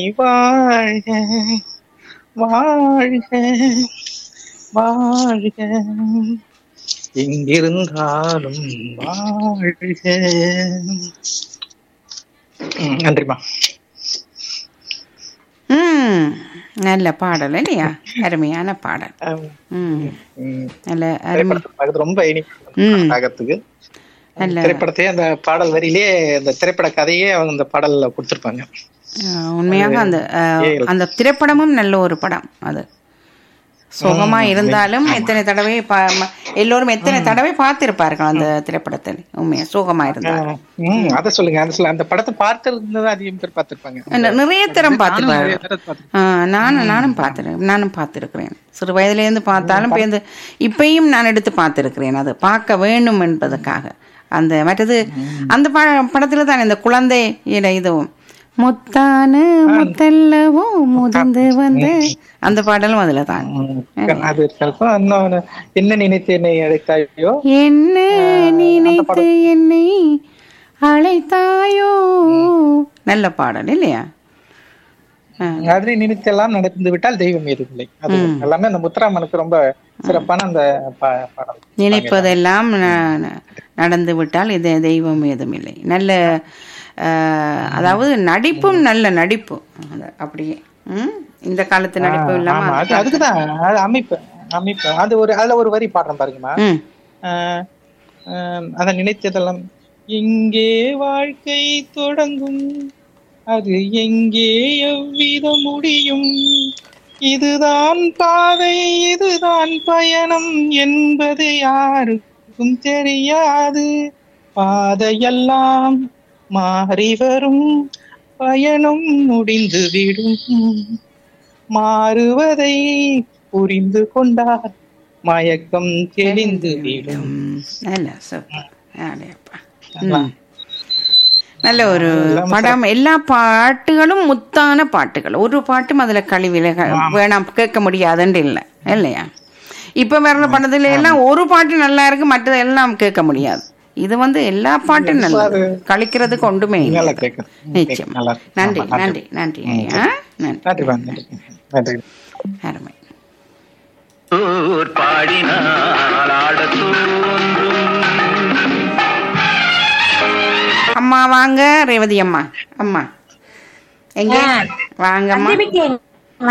வாழ்க வாழ்க வாழ்க எங்கிருந்தாலும் வாழ்க. நன்றிமா. நல்ல பாடல் இல்லையா? அருமையான பாடல். நல்ல அருமை. ரொம்ப இனிப்பு. திரைப்படத்தையே அந்த பாடல் வரியிலே அந்த திரைப்பட கதையே அவங்க அந்த பாடல்ல கொடுத்திருப்பாங்க. உண்மையாக அந்த திரைப்படமும் நல்ல ஒரு படம். அது சோகமா இருந்தாலும் எத்தனை தடவை எல்லோரும் எத்தனை தடவை பார்த்திருப்பார்கள் அந்த திரைப்படத்தில். உண்மையா சோகமா இருந்தாலும் அத சொல்லுங்க. அந்த படத்தை பார்த்திருந்தது அதிகம் பேர் பார்த்திருப்பாங்க. நிறைய தரம் பார்த்திருப்பாங்க. நானும் பார்த்திருக்கிறேன். சிறு வயதுல இருந்து பார்த்தாலும் இப்பயும் நான் எடுத்து பார்த்திருக்கிறேன். அது பார்க்க வேண்டும் என்பதற்காக. அந்த மற்றது அந்த படத்துல தான் இந்த குழந்தை இதுவும் முத்தான முத்தல்லவோ முதிர்ந்து வந்து அந்த பாடலும் அதுல தான். என்ன நினைத்து என்னை அழைத்தாயோ, என்ன நினைத்து என்னை அழைத்தாயோ, நல்ல பாடல் இல்லையா? அதனை நினைத்தெல்லாம் நடந்து விட்டால் தெய்வம் ஏதுமில்லை. அது எல்லாமே அந்த முத்துராமனுக்கு ரொம்ப சிறப்பான அந்த பாடல். நினைப்பதெல்லாம் நடந்து விட்டால் இது தெய்வம் ஏதுமில்லை. நல்ல அதாவது நடிப்பும் நல்ல நடிப்பு. அப்படியே இந்த காலத்து நடிப்பு இல்லாம அதுக்குதான் அமைப்பு அமைப்பு அது ஒரு அதுல ஒரு வரி பாடுறேன் பாருங்கம்மா. அத நினைத்ததெல்லாம் எங்கே வாழ்க்கை தொடங்கும், அது எங்கே எவ்விதம் முடியும், இதுதான் பாதை இதுதான் பயணம் என்பது யாருக்கும் தெரியாது, பாதையெல்லாம் மாறி வரும் பயணம் முடிந்து விடும், மாறுவதை புரிந்து கொண்டார் மயக்கம் தெளிந்து விடும். நல்ல ஒரு படம். எல்லா பாட்டுகளும் முத்தான பாட்டுகள். ஒரு பாட்டும் அதுல கழிவில வேணாம் கேட்க முடியாதுன்னு இல்லை இல்லையா? இப்ப வர்ற படத்துல எல்லாம் ஒரு பாட்டு நல்லா இருக்கு, மற்றது எல்லாம் கேட்க முடியாது. இது எல்லா பாட்டும் நல்லது, கழிக்கிறதுக்கு ஒன்றுமே நிச்சயம். நன்றி நன்றி நன்றி ஐயா, நன்றி. அருமை. அம்மா வாங்க, ரேவதி அம்மா. அம்மா எங்க வாங்க அம்மா.